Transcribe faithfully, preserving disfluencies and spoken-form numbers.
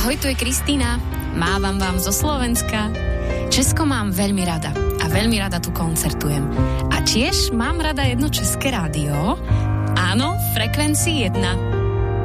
Ahoj, tu je Kristína. Mávam vám zo Slovenska. Česko mám veľmi rada a veľmi rada tu koncertujem. A tiež mám rada jedno české rádio. Áno, Frekvencii jedna.